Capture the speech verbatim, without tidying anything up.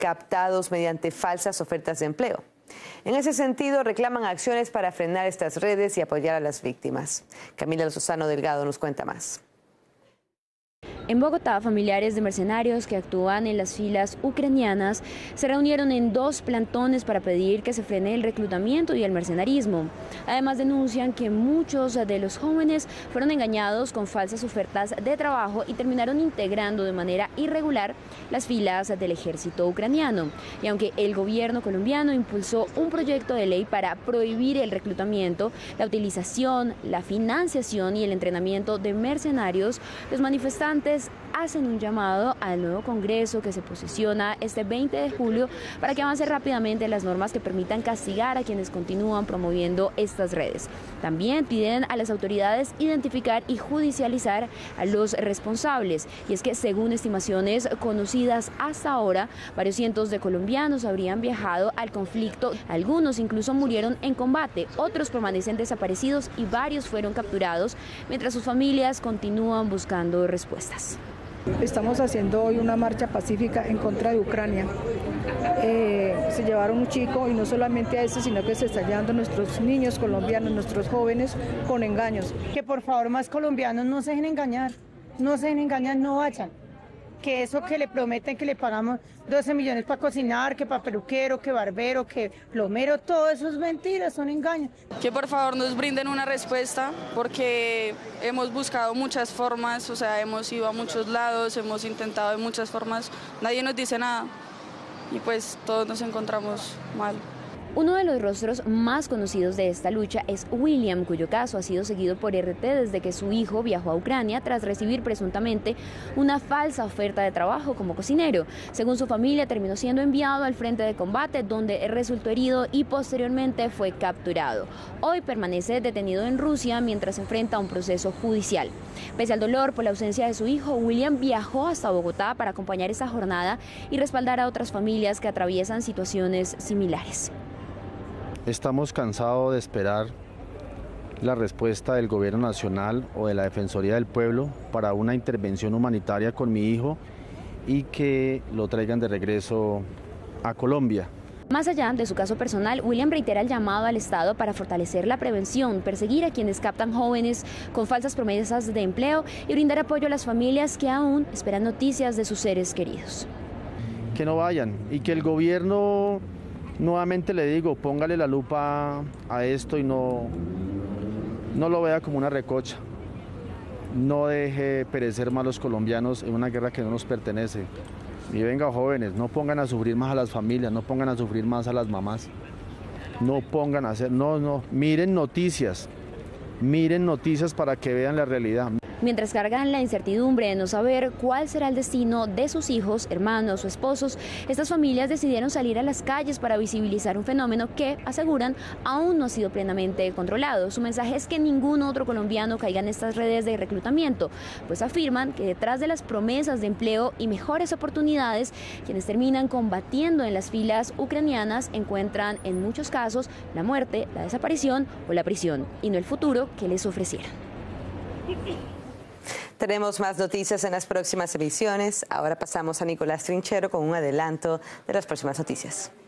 captados mediante falsas ofertas de empleo. En ese sentido, reclaman acciones para frenar estas redes y apoyar a las víctimas. Camila Lozano Delgado nos cuenta más. En Bogotá, familiares de mercenarios que actúan en las filas ucranianas se reunieron en dos plantones para pedir que se frene el reclutamiento y el mercenarismo. Además, denuncian que muchos de los jóvenes fueron engañados con falsas ofertas de trabajo y terminaron integrando de manera irregular las filas del ejército ucraniano. Y aunque el gobierno colombiano impulsó un proyecto de ley para prohibir el reclutamiento, la utilización, la financiación y el entrenamiento de mercenarios, los manifestantes hacen un llamado al nuevo Congreso que se posiciona este veinte de julio para que avance rápidamente las normas que permitan castigar a quienes continúan promoviendo estas redes. También piden a las autoridades identificar y judicializar a los responsables. Y es que según estimaciones conocidas hasta ahora, varios cientos de colombianos habrían viajado al conflicto. Algunos incluso murieron en combate, otros permanecen desaparecidos y varios fueron capturados mientras sus familias continúan buscando respuestas. Estamos haciendo hoy una marcha pacífica en contra de Ucrania. Eh, se llevaron un chico y no solamente a este, sino que se están llevando a nuestros niños colombianos, nuestros jóvenes con engaños. Que por favor más colombianos no se dejen engañar, no se dejen engañar, no vayan. Que eso que le prometen que le pagamos doce millones para cocinar, que para peluquero, que barbero, que plomero, todo eso es mentira, son engaños. Que por favor nos brinden una respuesta porque hemos buscado muchas formas, o sea, hemos ido a muchos lados, hemos intentado de muchas formas, nadie nos dice nada y pues todos nos encontramos mal. Uno de los rostros más conocidos de esta lucha es William, cuyo caso ha sido seguido por R T desde que su hijo viajó a Ucrania tras recibir presuntamente una falsa oferta de trabajo como cocinero. Según su familia, terminó siendo enviado al frente de combate, donde resultó herido y posteriormente fue capturado. Hoy permanece detenido en Rusia mientras enfrenta un proceso judicial. Pese al dolor por la ausencia de su hijo, William viajó hasta Bogotá para acompañar esta jornada y respaldar a otras familias que atraviesan situaciones similares. Estamos cansados de esperar la respuesta del Gobierno Nacional o de la Defensoría del Pueblo para una intervención humanitaria con mi hijo y que lo traigan de regreso a Colombia. Más allá de su caso personal, William reitera el llamado al Estado para fortalecer la prevención, perseguir a quienes captan jóvenes con falsas promesas de empleo y brindar apoyo a las familias que aún esperan noticias de sus seres queridos. Que no vayan y que el gobierno... Nuevamente le digo, póngale la lupa a esto y no, no lo vea como una recocha. No deje perecer más los colombianos en una guerra que no nos pertenece. Y venga, jóvenes, no pongan a sufrir más a las familias, no pongan a sufrir más a las mamás. No pongan a hacer, no, no, miren noticias, miren noticias para que vean la realidad. Mientras cargan la incertidumbre de no saber cuál será el destino de sus hijos, hermanos o esposos, estas familias decidieron salir a las calles para visibilizar un fenómeno que, aseguran, aún no ha sido plenamente controlado. Su mensaje es que ningún otro colombiano caiga en estas redes de reclutamiento, pues afirman que detrás de las promesas de empleo y mejores oportunidades, quienes terminan combatiendo en las filas ucranianas encuentran en muchos casos la muerte, la desaparición o la prisión, y no el futuro que les ofrecieran. Tenemos más noticias en las próximas emisiones. Ahora pasamos a Nicolás Trinchero con un adelanto de las próximas noticias.